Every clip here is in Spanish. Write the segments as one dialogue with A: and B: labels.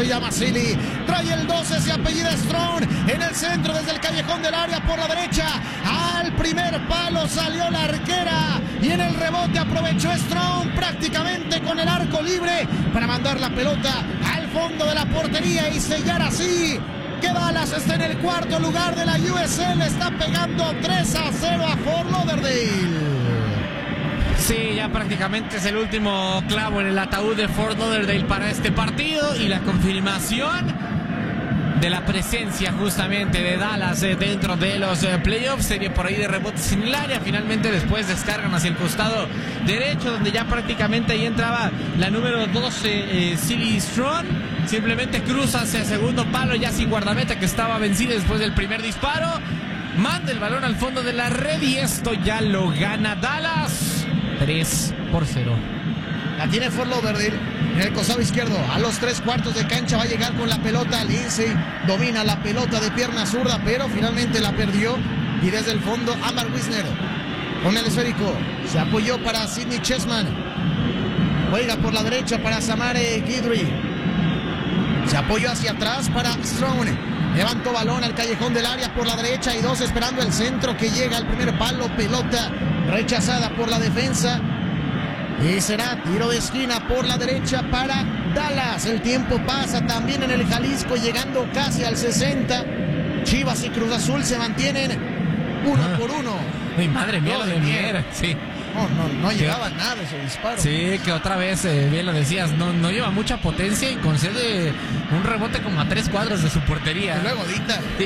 A: se llama Silly. Trae el 12, se apellida Strong. En el centro, desde el callejón del área por la derecha. Al primer palo salió la arquera. Y en el rebote aprovechó Strong prácticamente con el arco libre para mandar la pelota al fondo de la portería y sellar así que Dallas está en el cuarto lugar de la USL. Está pegando 3-0 a Fort Lauderdale.
B: Sí, ya prácticamente es el último clavo en el ataúd de Fort Lauderdale para este partido y la confirmación de la presencia justamente de Dallas dentro de los playoffs. Serie por ahí de rebotes en el área. Finalmente después descargan hacia el costado derecho, donde ya prácticamente ahí entraba la número 12, Silly Strong. Simplemente cruza hacia segundo palo ya sin guardameta, que estaba vencido después del primer disparo. Manda el balón al fondo de la red y esto ya lo gana Dallas 3-0.
A: La tiene Fort Lauderdale en el costado izquierdo. A los 3/4 de cancha va a llegar con la pelota. Lindsay domina la pelota de pierna zurda, pero finalmente la perdió. Y desde el fondo, Amber Wisner con el esférico. Se apoyó para Sidney Chessman. Juega por la derecha para Samare Guidry. Se apoyó hacia atrás para Strong. Levantó balón al callejón del área por la derecha. Y dos esperando el centro que llega al primer palo. Pelota rechazada por la defensa. Y será tiro de esquina por la derecha para Dallas. El tiempo pasa también en el Jalisco, llegando casi al 60. Chivas y Cruz Azul se mantienen 1-1.
B: Ay, madre mía, lo de Mier. Sí.
A: No llegaba nada ese disparo.
B: Sí, que otra vez, bien lo decías, no lleva mucha potencia y concede un rebote como a 3 cuadros de su portería.
A: Y luego dicta.
B: Sí.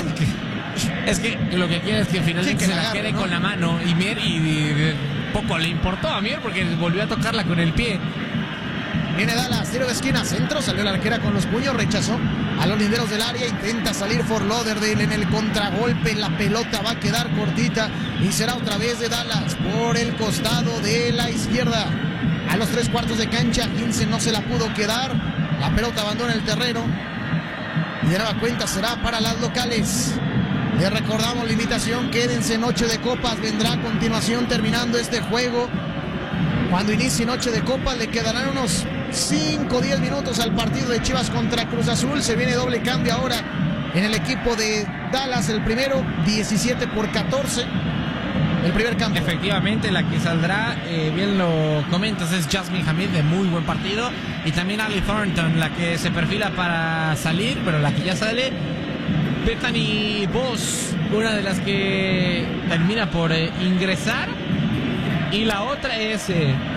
B: Es que lo que quiere es que finalmente se la quede, ¿no?, con la mano. Y Mier, poco le importó a Mier porque volvió a tocarla con el pie.
A: Viene Dallas, tiro de esquina, centro, salió la arquera con los puños, rechazó a los linderos del área, intenta salir Fort Lauderdale en el contragolpe, la pelota va a quedar cortita y será otra vez de Dallas por el costado de la izquierda. A los 3/4 de cancha, 15 no se la pudo quedar, la pelota abandona el terreno y de nueva cuenta será para las locales. Les recordamos la invitación, quédense, noche de copas, vendrá a continuación terminando este juego. Cuando inicie noche de copas le quedarán unos 5 o 10 minutos al partido de Chivas contra Cruz Azul. Se viene doble cambio ahora en el equipo de Dallas, el primero, 17-14. El primer cambio.
B: Efectivamente, la que saldrá, bien lo comentas, es Jasmine Hamid, de muy buen partido. Y también Ali Thornton, la que se perfila para salir, pero la que ya sale, Bethany Voss, una de las que termina por ingresar. Y la otra es,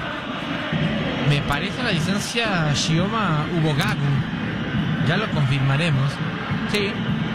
B: me parece, la licencia Shioma Ubogagu. Ya lo confirmaremos. Sí.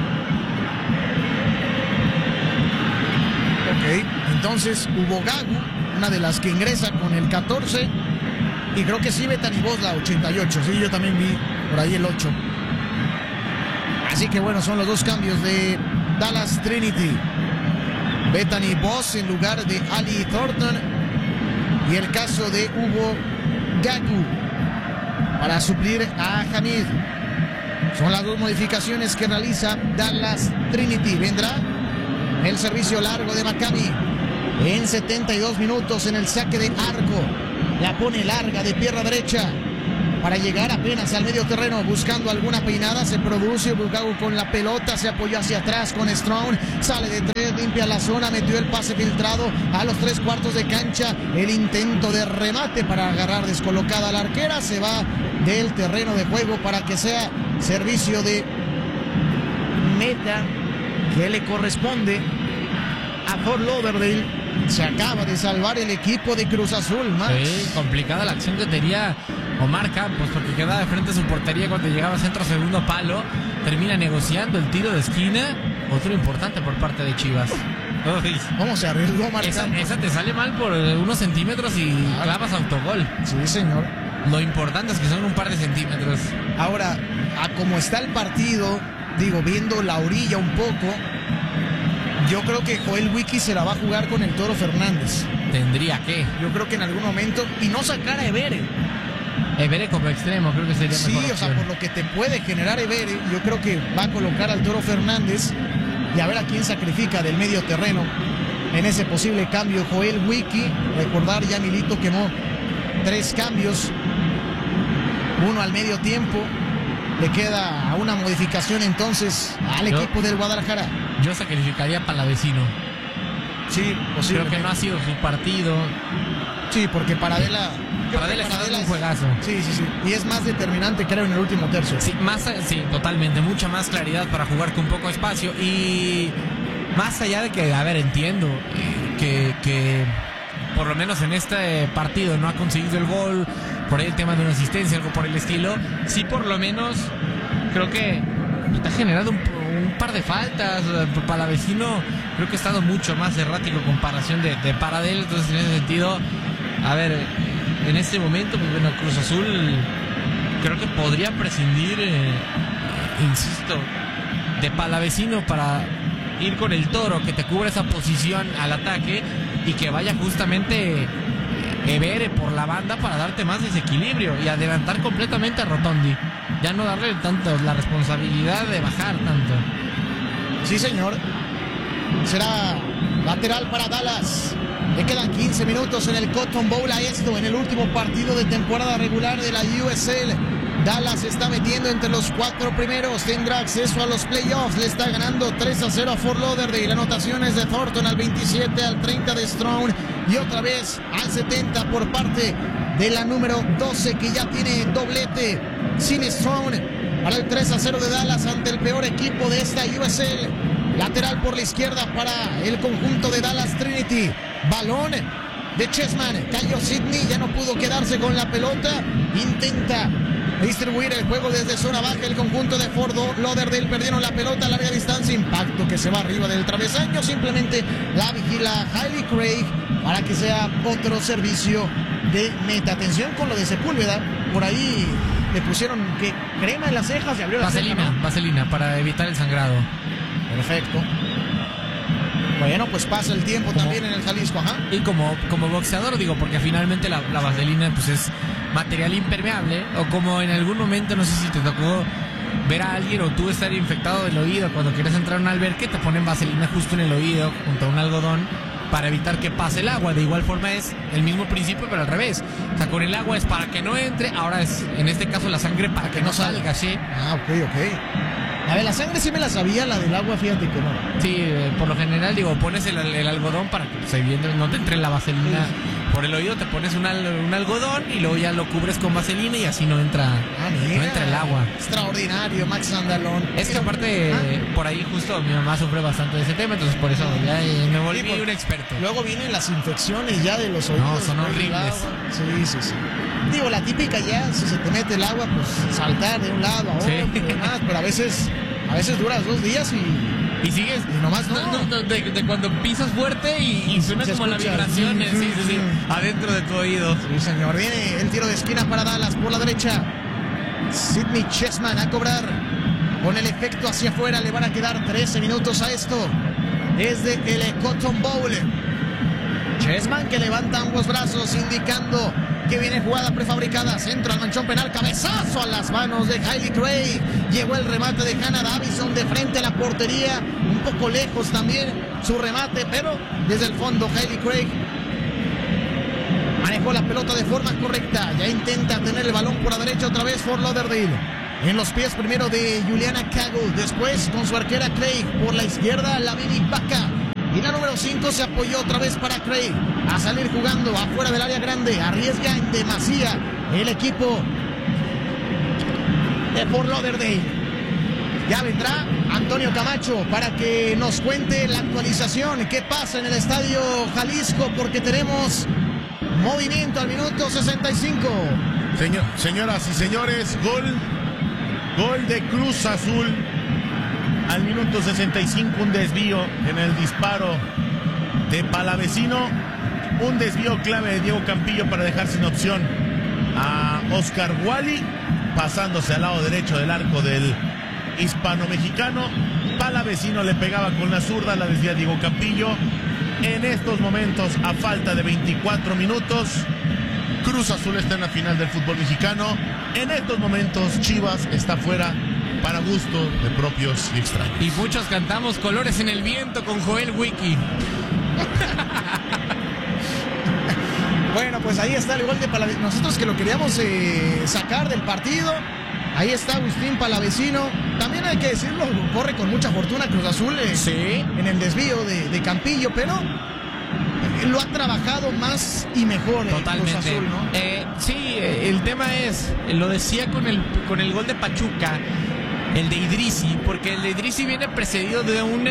A: Ok, entonces Ubogagu, una de las que ingresa con el 14. Y creo que sí, Bethany Voss, la 88. Sí, yo también vi por ahí el 8. Así que bueno, son los dos cambios de Dallas Trinity. Bethany Voss en lugar de Ali Thornton. Y el caso de Hugo Gagu para suplir a Hamid. Son las dos modificaciones que realiza Dallas Trinity. Vendrá el servicio largo de Maccabi en 72 minutos en el saque de arco. La pone larga de pierna derecha para llegar apenas al medio terreno buscando alguna peinada. Se produce Bugagu con la pelota, se apoyó hacia atrás con Strong, sale de 3, limpia la zona, metió el pase filtrado a los 3/4 de cancha. El intento de remate para agarrar descolocada la arquera, se va del terreno de juego para que sea servicio de meta que le corresponde a Fort Lauderdale. Se acaba de salvar el equipo de Cruz Azul, Max.
B: Sí, complicada la acción que tenía Omar Campos, porque quedaba de frente a su portería cuando llegaba centro segundo palo. Termina negociando el tiro de esquina. Otro importante por parte de Chivas.
A: Uy, ¿cómo se arriesgó Omar Campos?
B: Esa te sale mal por unos centímetros y clavas autogol.
A: Sí, señor.
B: Lo importante es que son un par de centímetros.
A: Ahora, a como está el partido, digo, viendo la orilla un poco, yo creo que Joel Wiki se la va a jugar con el Toro Fernández.
B: Tendría que.
A: Yo creo que en algún momento. Y no sacar a Evere.
B: Evere como extremo, creo que sería mejor opción.
A: O sea, por lo que te puede generar Evere, yo creo que va a colocar al Toro Fernández y a ver a quién sacrifica del medio terreno en ese posible cambio. Joel Wiki, recordar, ya Milito quemó 3 cambios, uno al medio tiempo le queda una modificación entonces al equipo del Guadalajara.
B: Yo sacrificaría a Palavecino.
A: Sí,
B: creo que no ha sido su partido.
A: Sí, porque Paradela
B: está dando un juegazo.
A: Sí. Y es más determinante, creo, en el último tercio.
B: Sí, totalmente. Mucha más claridad para jugar con poco espacio. Y más allá de que, a ver, entiendo que por lo menos en este partido no ha conseguido el gol, por ahí el tema de una asistencia, algo por el estilo. Sí, por lo menos creo que te ha generado un par de faltas. Palavecino creo que ha estado mucho más errático en comparación de Paradel. Entonces, en ese sentido, a ver, en este momento, pues bueno, Cruz Azul creo que podría prescindir, insisto, de Palavecino para ir con el Toro, que te cubra esa posición al ataque y que vaya justamente Evere por la banda para darte más desequilibrio y adelantar completamente a Rotondi. Ya no darle tanto la responsabilidad de bajar tanto.
A: Sí, señor. Será lateral para Dallas. Le quedan 15 minutos en el Cotton Bowl a esto, en el último partido de temporada regular de la USL. Dallas se está metiendo entre los 4 primeros, tendrá acceso a los playoffs, le está ganando 3-0 a Fort Lauderdale. Anotaciones de Thornton al 27, al 30 de Strong y otra vez al 70 por parte de la número 12, que ya tiene doblete sin Strong, para el 3-0 de Dallas ante el peor equipo de esta USL. Lateral por la izquierda para el conjunto de Dallas Trinity. Balón de Chessman, cayó Sidney, ya no pudo quedarse con la pelota, intenta distribuir el juego desde zona baja el conjunto de Fort Lauderdale. Perdieron la pelota a larga distancia, impacto que se va arriba del travesaño, simplemente la vigila Hailey Craig para que sea otro servicio de meta. Atención con lo de Sepúlveda, por ahí le pusieron que crema en las cejas y abrió la ceja, ¿no?
B: Vaselina para evitar el sangrado.
A: Perfecto. Bueno, pues pasa el tiempo también en el Jalisco, ajá.
B: Y como boxeador, digo, porque finalmente la vaselina pues es material impermeable, o como en algún momento, no sé si te tocó ver a alguien o tú estar infectado del oído cuando quieres entrar a un albergue, te ponen vaselina justo en el oído junto a un algodón para evitar que pase el agua. De igual forma es el mismo principio, pero al revés. O sea, con el agua es para que no entre, ahora es en este caso la sangre para que no salga, ¿sí?
A: Ah, ok. A ver, la sangre sí me la sabía, la del agua, fíjate que no.
B: Sí, por lo general, digo, pones el algodón para que pues, no te entre la vaselina por el oído, te pones un algodón y luego ya lo cubres con vaselina y así no entra el agua.
A: Extraordinario, Max Andalón.
B: Es que aparte, por ahí justo mi mamá sufre bastante de ese tema, entonces por eso ya me volví un experto.
A: Luego vienen las infecciones ya de los oídos.
B: No, son horribles.
A: Sí. Digo, la típica ya, si se te mete el agua, pues saltar de un lado a otro, demás, pero a veces duras 2 días y
B: sigues.
A: Y nomás no.
B: De cuando pisas fuerte y suena como la vibración, sí, adentro de tu oído.
A: Sí, señor. Viene el tiro de esquina para Dallas por la derecha. Sidney Chessman a cobrar. Con el efecto hacia afuera, le van a quedar 13 minutos a esto. Desde el Cotton Bowl. Chessman que levanta ambos brazos, indicando que viene jugada prefabricada. Centro al manchón penal, cabezazo a las manos de Hailey Craig. Llegó el remate de Hannah Davison de frente a la portería, un poco lejos también su remate, pero desde el fondo Hailey Craig manejó la pelota de forma correcta. Ya intenta tener el balón por la derecha otra vez Fort Lauderdale. En los pies primero de Juliana Cagle, después con su arquera Craig por la izquierda, Lavini Baca. Y la número 5 se apoyó otra vez para Craig a salir jugando afuera del área grande. Arriesga en demasía el equipo de Fort Lauderdale. Ya vendrá Antonio Camacho para que nos cuente la actualización. ¿Qué pasa en el Estadio Jalisco? Porque tenemos movimiento al minuto 65.
C: Señoras y señores, gol de Cruz Azul. Al minuto 65, un desvío en el disparo de Palavecino. Un desvío clave de Diego Campillo para dejar sin opción a Oscar Wally, pasándose al lado derecho del arco del hispano-mexicano. Palavecino le pegaba con la zurda, la desvía Diego Campillo. En estos momentos, a falta de 24 minutos, Cruz Azul está en la final del fútbol mexicano. En estos momentos, Chivas está fuera para gusto de propios y extraños.
B: Y muchos cantamos Colores en el Viento con Joel Wiki.
A: Bueno, pues ahí está el gol de Palavecino. Nosotros que lo queríamos sacar del partido, Ahí está Agustín Palavecino. También hay que decirlo, corre con mucha fortuna Cruz Azul en el desvío de Campillo, pero lo ha trabajado más y mejor
B: totalmente.
A: Cruz Azul, ¿no?
B: Sí, el tema es, lo decía con el gol de Pachuca, el de Idrissi, porque el de Idrissi viene precedido de un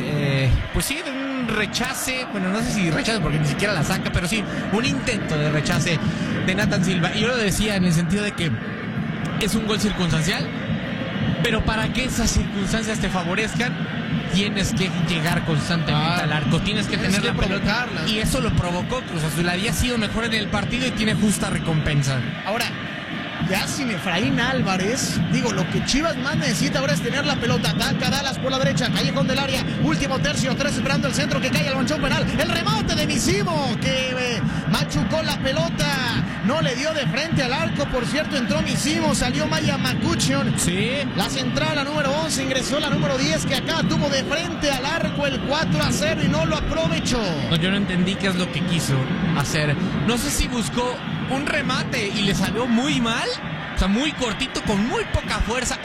B: de un rechace, bueno, no sé si rechace porque ni siquiera la saca, pero sí, un intento de rechace de Nathan Silva. Y yo lo decía en el sentido de que es un gol circunstancial, pero para que esas circunstancias te favorezcan, tienes que llegar constantemente al arco, tienes que tener la pelota, y eso lo provocó Cruz Azul. Había sido mejor en el partido y tiene justa recompensa.
A: Ahora, ya sin Efraín Álvarez, digo, lo que Chivas más necesita ahora es tener la pelota. Ataca Dallas por la derecha, callejón del área, último tercio, 3 esperando el centro, que cae al manchón penal. El remate de Misimo, que machucó la pelota, no le dio de frente al arco. Por cierto, entró Misimo, salió Maya Macuchion.
B: Sí.
A: La central, la número 11, ingresó la número 10, que acá tuvo de frente al arco el 4-0 y no lo aprovechó.
B: No, yo no entendí qué es lo que quiso hacer. No sé si buscó un remate y le salió muy mal, o sea, muy cortito, con muy poca fuerza,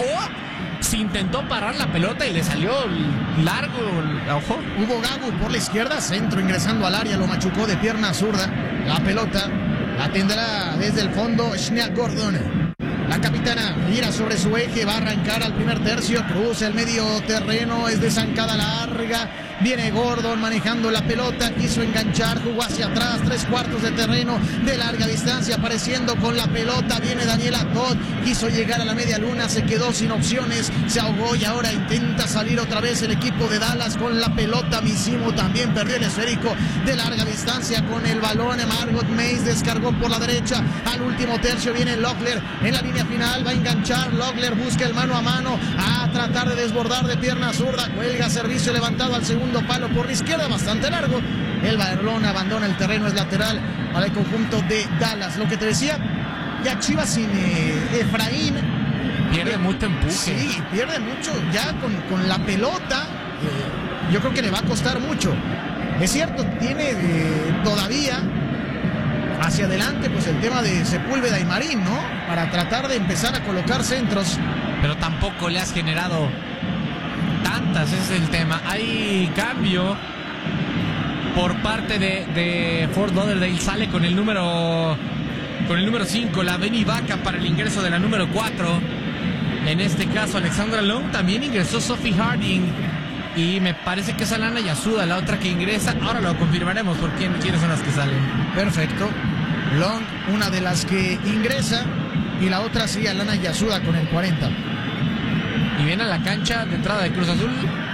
B: o si intentó parar la pelota y le salió largo, ojo.
A: Hubo Gago por la izquierda, centro ingresando al área, lo machucó de pierna zurda. La pelota la tendrá desde el fondo Shnia Gordon. La capitana gira sobre su eje, va a arrancar al primer tercio, cruza el medio terreno, es de zancada larga. Viene Gordon manejando la pelota, quiso enganchar, jugó hacia atrás, 3/4 de terreno de larga distancia, apareciendo con la pelota. Viene Daniela Todd, quiso llegar a la media luna, se quedó sin opciones, se ahogó y ahora intenta salir otra vez el equipo de Dallas con la pelota. Misimo también perdió el esférico de larga distancia con el balón. Margot Mays descargó por la derecha, al último tercio viene Lockler en la línea final, va a enganchar. Lockler busca el mano a mano, a tratar de desbordar de pierna zurda, cuelga, servicio levantado al segundo palo por la izquierda, bastante largo. El balón abandona el terreno, es lateral para el conjunto de Dallas. Lo que te decía, ya Chivas sin Efraín
B: pierde mucho empuje.
A: Sí, pierde mucho ya con la pelota. Yo creo que le va a costar mucho. Es cierto, tiene todavía hacia adelante pues el tema de Sepúlveda y Marín, ¿no? Para tratar de empezar a colocar centros.
B: Pero tampoco le has generado tantas, ese es el tema. Hay cambio por parte de Fort Lauderdale. Sale con el número 5, la Benny Vaca, para el ingreso de la número 4. En este caso Alexandra Long. También ingresó Sophie Harding y me parece que es Alana Yasuda la otra que ingresa. Ahora lo confirmaremos por quiénes son las que salen.
A: Perfecto. Long, una de las que ingresa, y la otra sí, Alana Yasuda con el 40.
B: Y viene a la cancha de entrada de Cruz Azul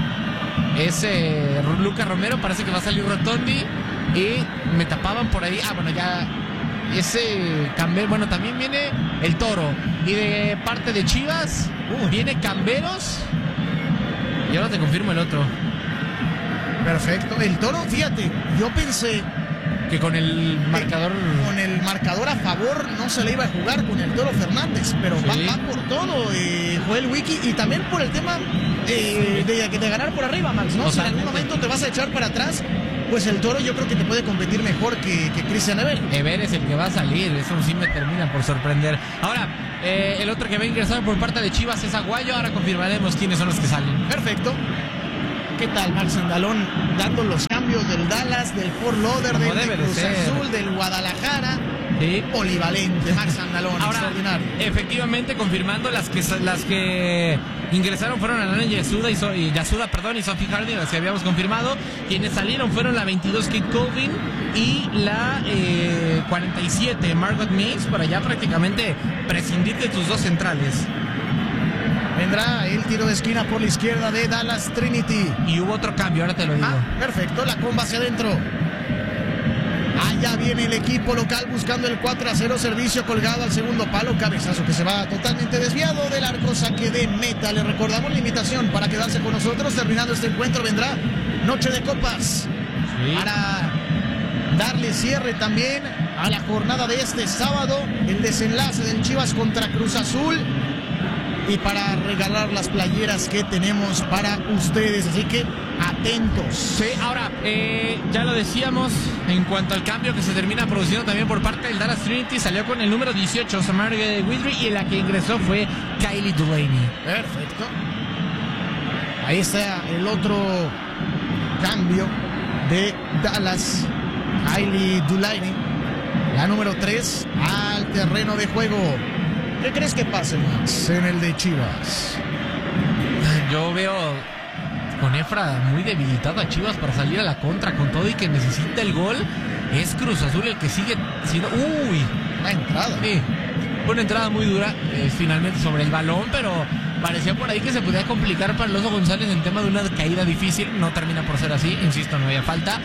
B: ese Lucas Romero, parece que va a salir Rotondi, y me tapaban por ahí. Bueno, ya ese Camberos, bueno, también viene el Toro, y de parte de Chivas viene Camberos, y ahora te confirmo el otro.
A: Perfecto, el Toro, fíjate, yo pensé
B: que con el marcador
A: a favor no se le iba a jugar con el Toro Fernández, pero sí, va por todo Joel Wiki, y también por el tema de ganar por arriba, Max, ¿no? Si en algún momento te vas a echar para atrás, pues el Toro yo creo que te puede competir mejor que Cristian Ever.
B: Ever es el que va a salir, eso sí me termina por sorprender. Ahora, el otro que va a ingresar por parte de Chivas es Aguayo. Ahora confirmaremos quiénes son los que salen.
A: Perfecto. ¿Qué tal Max Andalón dando los cambios del Dallas, del Fort Lauderdale, del Cruz Azul, del Guadalajara?
B: Sí.
A: Polivalente, Max Andalón.
B: Ahora, extraordinario. Efectivamente, confirmando las que ingresaron fueron Alana Yasuda y Sophie Harding, las que habíamos confirmado. Quienes salieron fueron la 22 Kate Colvin y la 47 Margot Mays, para ya prácticamente prescindir de tus dos centrales.
A: Vendrá el tiro de esquina por la izquierda de Dallas Trinity.
B: Y hubo otro cambio, ahora te lo digo.
A: Perfecto, la comba hacia adentro. Allá viene el equipo local buscando el 4-0, servicio colgado al segundo palo, cabezazo que se va totalmente desviado del arco, saque de meta. Le recordamos la invitación para quedarse con nosotros. Terminando este encuentro vendrá Noche de Copas. Sí. Para darle cierre también a la jornada de este sábado, el desenlace del Chivas contra Cruz Azul, y para regalar las playeras que tenemos para ustedes, así que atentos.
B: Sí, ahora, ya lo decíamos, en cuanto al cambio que se termina produciendo también por parte del Dallas Trinity, salió con el número 18, Samar Widry, y la que ingresó fue Kylie Delaney.
A: Perfecto. Ahí está el otro cambio de Dallas, Kylie Delaney, la número 3, al terreno de juego. ¿Qué crees que pase más en el de Chivas?
B: Yo veo con Efra muy debilitada a Chivas para salir a la contra, con todo y que necesita el gol. Es Cruz Azul el que sigue siendo... ¡Uy!
A: Una entrada.
B: Sí, una entrada muy dura, finalmente sobre el balón, pero parecía por ahí que se podía complicar para el Oso González en tema de una caída difícil. No termina por ser así, insisto, no había falta.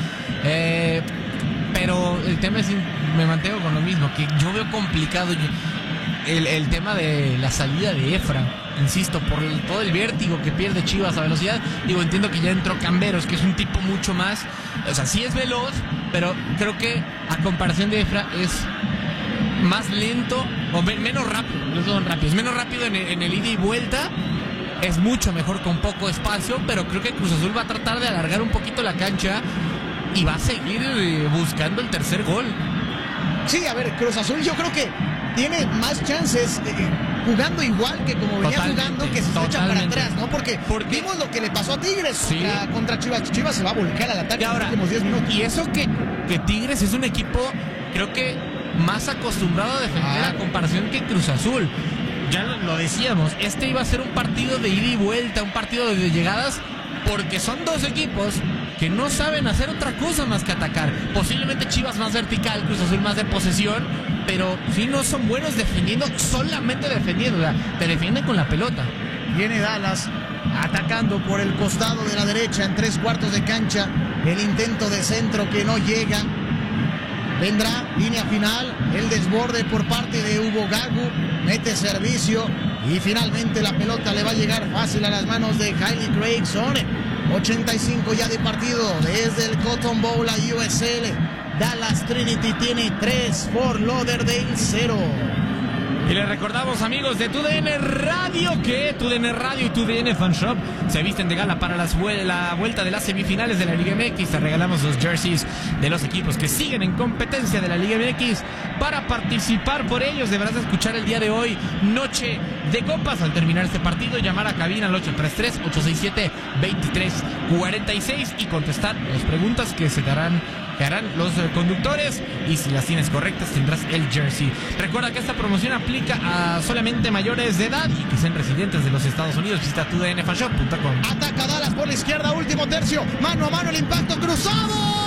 B: Pero el tema es, me mantengo con lo mismo, que yo veo complicado el tema de la salida de Efra, insisto, por todo el vértigo que pierde Chivas a velocidad. Digo, entiendo que ya entró Camberos, que es un tipo mucho más, o sea, sí es veloz, pero creo que a comparación de Efra es más lento o menos rápido. No son rápidos, menos rápido en el ida y vuelta. Es mucho mejor con poco espacio, pero creo que Cruz Azul va a tratar de alargar un poquito la cancha y va a seguir buscando el tercer gol.
A: Sí, a ver, Cruz Azul yo creo que tiene más chances jugando igual que como venía jugando, que se echa para atrás, ¿no? Porque vimos lo que le pasó a Tigres, sí, contra Chivas. Chivas se va a volcar al ataque en los últimos 10 minutos.
B: Y eso que Tigres es un equipo, creo que más acostumbrado a defender a comparación que Cruz Azul. Ya lo decíamos, este iba a ser un partido de ida y vuelta, un partido de llegadas, porque son dos equipos que no saben hacer otra cosa más que atacar. Posiblemente Chivas más vertical, Cruz Azul más de posesión, pero sí no son buenos defendiendo, solamente defendiendo, o sea, te defienden con la pelota.
A: Viene Dallas atacando por el costado de la derecha en 3/4 de cancha. El intento de centro que no llega. Vendrá línea final, el desborde por parte de Hugo Gagu, mete servicio y finalmente la pelota le va a llegar fácil a las manos de Kylie Grayson. 85 ya de partido desde el Cotton Bowl a USL. Dallas Trinity tiene 3, Fort Lauderdale 0.
B: Y les recordamos, amigos de TUDN Radio, que TUDN Radio y TUDN Fan Shop se visten de gala para la vuelta de las semifinales de la Liga MX. Te regalamos los jerseys de los equipos que siguen en competencia de la Liga MX. Para participar por ellos deberás escuchar el día de hoy Noche de Copas. Al terminar este partido, llamar a cabina al 833-867-2346 y contestar las preguntas que harán los conductores, y si las tienes correctas tendrás el jersey. Recuerda que esta promoción aplica a solamente mayores de edad y que sean residentes de los Estados Unidos. Visita tudnfanshop.com.
A: Ataca Dallas por la izquierda, último tercio, mano a mano el impacto cruzado.